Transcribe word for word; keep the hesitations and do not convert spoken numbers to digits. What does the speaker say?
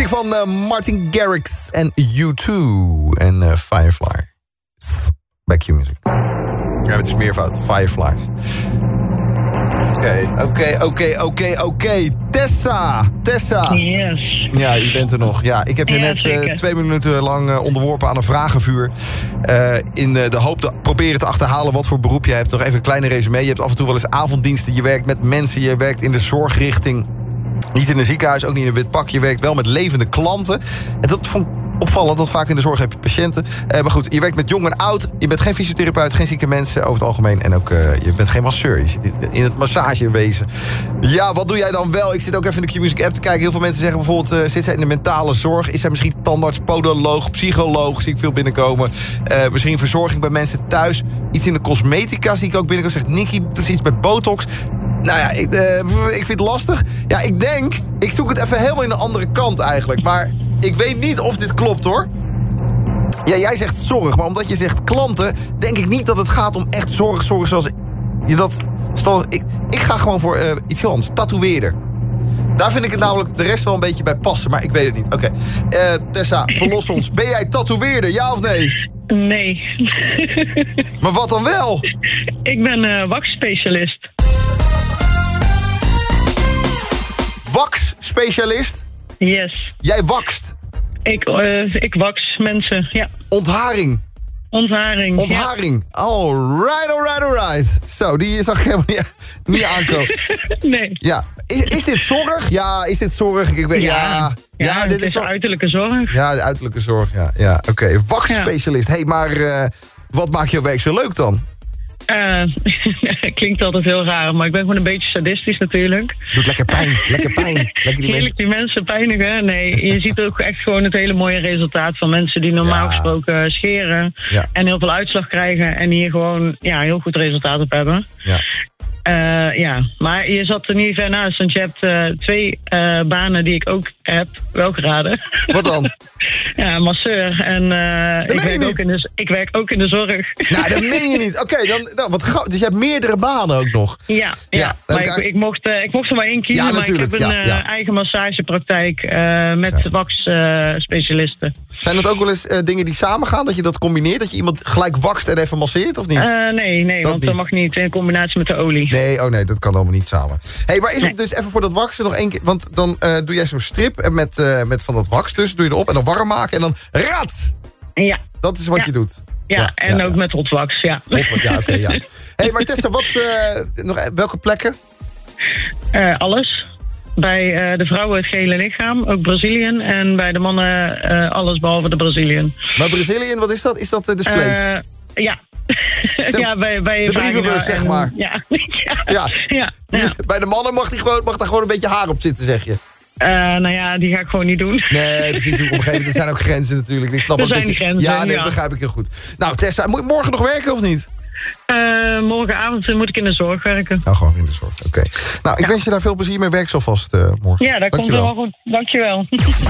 muziek van uh, Martin Garrix en U twee en uh, Firefly. Back Q Music. Ja, het is meervoud. Fireflies. Oké, oké, oké, oké, oké. Tessa, Tessa. Yes. Ja, je bent er nog. Ja, ik heb je Ja, net uh, twee minuten lang uh, onderworpen aan een vragenvuur. Uh, in uh, de hoop te proberen te achterhalen wat voor beroep je hebt. Nog even een kleine resume. Je hebt af en toe wel eens avonddiensten. Je werkt met mensen. Je werkt in de zorgrichting. Niet in een ziekenhuis, ook niet in een wit pak. Je werkt wel met levende klanten. En dat vond ik opvallend, want vaak in de zorg heb je patiënten. Uh, maar goed, je werkt met jong en oud. Je bent geen fysiotherapeut, geen zieke mensen over het algemeen. En ook, uh, je bent geen masseur. Je zit in het massagewezen. Ja, wat doe jij dan wel? Ik zit ook even in de Q-Music app te kijken. Heel veel mensen zeggen bijvoorbeeld, uh, zit zij in de mentale zorg? Is zij misschien tandarts, podoloog, psycholoog? Zie ik veel binnenkomen. Uh, misschien verzorging bij mensen thuis. Iets in de cosmetica zie ik ook binnenkomen. Zegt Nicky, precies met botox. Nou ja, ik, uh, ik vind het lastig. Ja, ik denk, ik zoek het even helemaal in de andere kant eigenlijk. Maar ik weet niet of dit klopt, hoor. Ja, jij zegt zorg, maar omdat je zegt klanten, denk ik niet dat het gaat om echt zorg, zorg zoals je dat... Stel, ik, ik ga gewoon voor uh, iets heel anders, tatoeëerder. Daar vind ik het namelijk de rest wel een beetje bij passen, maar ik weet het niet. Oké, okay. uh, Tessa, verlos ons. Ben jij tatoeëerder, ja of nee? Nee. Maar wat dan wel? Ik ben uh, waxspecialist. Wax-specialist? Yes. Jij wakst? Ik, uh, ik wax mensen, ja. Ontharing? Ontharing, Ontharing. Ja. Alright, alright, alright. Zo, die zag ik helemaal niet, niet aankomen. Nee. Ja. Is, is dit zorg? Ja, is dit zorg? Ik weet, ja, ja, ja, ja, dit het is is zorg. uiterlijke zorg. Ja, de uiterlijke zorg, ja. ja Oké, okay. Waxspecialist. Hé, ja. hey, maar uh, wat maakt jouw werk zo leuk dan? Uh, klinkt altijd heel raar, maar ik ben gewoon een beetje sadistisch natuurlijk. Doet lekker pijn, lekker pijn. Lekker die Heerlijk die mensen pijnigen. Nee, je ziet ook echt gewoon het hele mooie resultaat van mensen die normaal ja. gesproken scheren. Ja. En heel veel uitslag krijgen en hier gewoon ja, heel goed resultaat op hebben. Ja. Uh, ja, maar je zat er niet ver naast, want je hebt uh, twee uh, banen die ik ook heb, wel geraden. Wat dan? Ja, masseur. En uh, ik, werk ook in de, ik werk ook in de zorg. Nou, dat meen je niet. Oké, okay, dan, dan wat gauw. Dus je hebt meerdere banen ook nog. Ja, ja. ja maar ik, ik, mocht, uh, ik mocht er maar één kiezen, ja, maar ik heb een ja, ja. Uh, eigen massagepraktijk uh, met ja. waxspecialisten. Uh, Zijn dat ook wel eens uh, dingen die samengaan? Dat je dat combineert? Dat je iemand gelijk wakst en even masseert, of niet? Uh, nee, nee, dat want niet. Dat mag niet in combinatie met de olie. Nee, oh nee, dat kan allemaal niet samen. Hé, hey, maar is nee. het dus even voor dat waksen nog één keer... Want dan uh, doe jij zo'n strip met, uh, met van dat wax tussen, doe je erop en dan warm maken en dan rats! Ja. Dat is wat ja. je doet. Ja, ja en ja, ook ja. met hotwax, ja. Hotwax, ja, oké, okay, ja. Hé, hey, maar Tessa, wat, uh, nog, welke plekken? Uh, alles. Bij uh, de vrouwen het gele lichaam, ook Brazilian. En bij de mannen uh, alles behalve de Brazilian. Maar Brazilian, wat is dat? Is dat uh, de spleet? Uh, ja. ja, bij, bij de brievenbus, zeg en, maar. Ja. ja. ja. ja. ja. Bij de mannen mag, die gewoon, mag daar gewoon een beetje haar op zitten, zeg je. Uh, nou ja, die ga ik gewoon niet doen. Nee, precies. Op een gegeven moment, er zijn ook grenzen natuurlijk. Ik snap er ook zijn dat je... grenzen, Ja, nee, ja. dat begrijp ik heel goed. Nou, Tessa, moet je morgen nog werken of niet? Uh, morgenavond moet ik in de zorg werken. Nou, gewoon in de zorg, oké. Okay. Nou, ik ja. wens je daar veel plezier mee. Werk zo vast uh, morgen. Ja, dat Dankjewel. komt wel goed. Dankjewel.